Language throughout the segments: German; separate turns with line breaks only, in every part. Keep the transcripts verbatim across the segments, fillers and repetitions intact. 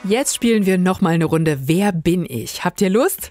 Jetzt spielen wir noch mal eine Runde Wer bin ich? Habt ihr Lust?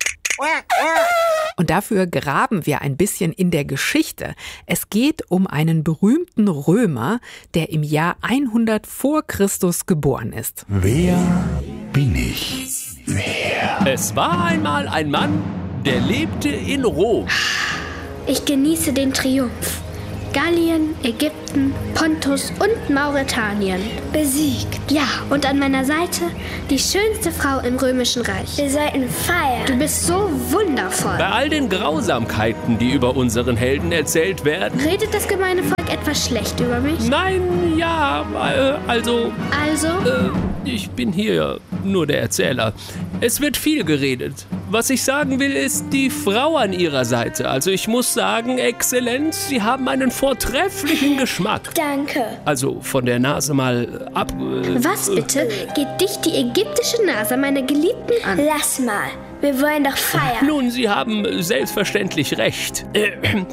Und dafür graben wir ein bisschen in der Geschichte. Es geht um einen berühmten Römer, der im Jahr hundert vor Christus geboren ist.
Wer bin ich? Wer?
Es war einmal ein Mann, der lebte in Rom.
Ich genieße den Triumph. Gallien, Ägypten, Pontus und Mauretanien besiegt. Ja, und an meiner Seite die schönste Frau im Römischen Reich.
Wir sollten feiern.
Du bist so wundervoll.
Bei all den Grausamkeiten, die über unseren Helden erzählt werden.
Redet das gemeine Volk etwas schlecht über mich?
Nein, ja, äh, also...
Also?
Äh, ich bin hier nur der Erzähler. Es wird viel geredet. Was ich sagen will, ist die Frau an ihrer Seite. Also ich muss sagen, Exzellenz, Sie haben einen vortrefflichen Geschmack.
Danke.
Also von der Nase mal ab... Äh,
Was bitte? Geht dich die ägyptische Nase meiner Geliebten an?
Lass mal. Wir wollen doch feiern.
Nun, Sie haben selbstverständlich recht. Äh, äh,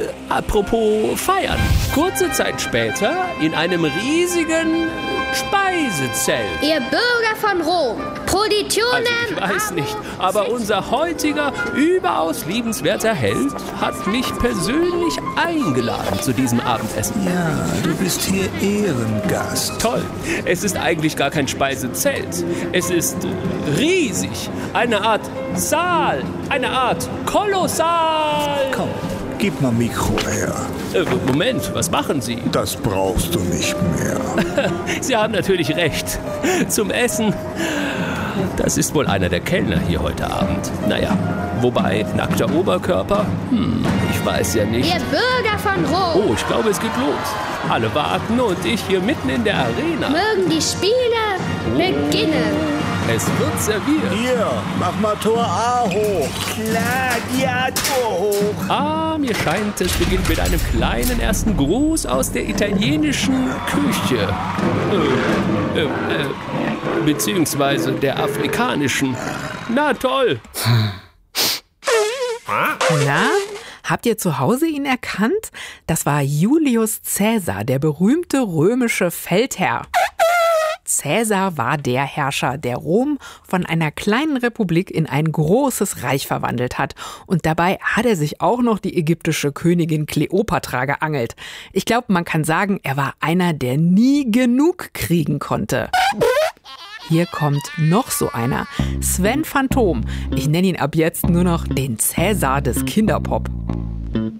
apropos feiern. Kurze Zeit später in einem riesigen Speisezelt.
Ihr Bürger von Rom, Proditionen...
Also ich weiß nicht, aber unser heutiger, überaus liebenswerter Held hat mich persönlich eingeladen zu diesem Abendessen.
Ja, du bist hier Ehrengast.
Toll. Es ist eigentlich gar kein Speisezelt. Es ist riesig. Eine Art Saal. Eine Art Kolossal.
Komm, gib mal Mikro her.
Äh, Moment, was machen Sie?
Das brauchst du nicht mehr.
Sie haben natürlich recht. Zum Essen, das ist wohl einer der Kellner hier heute Abend. Naja, wobei, nackter Oberkörper, hm, ich weiß ja nicht.
Ihr Bürger von Rom.
Oh, ich glaube, es geht los. Alle warten und ich hier mitten in der Arena.
Mögen die Spiele beginnen.
Es wird serviert.
Hier, mach mal Tor A hoch. Gladiator hoch.
Ah, mir scheint, es beginnt mit einem kleinen ersten Gruß aus der italienischen Küche. Äh, äh, äh, beziehungsweise der afrikanischen. Na toll.
Na, habt ihr zu Hause ihn erkannt? Das war Julius Caesar, der berühmte römische Feldherr. Caesar war der Herrscher, der Rom von einer kleinen Republik in ein großes Reich verwandelt hat. Und dabei hat er sich auch noch die ägyptische Königin Kleopatra geangelt. Ich glaube, man kann sagen, er war einer, der nie genug kriegen konnte. Hier kommt noch so einer. Sven Phantom. Ich nenne ihn ab jetzt nur noch den Caesar des Kinderpop.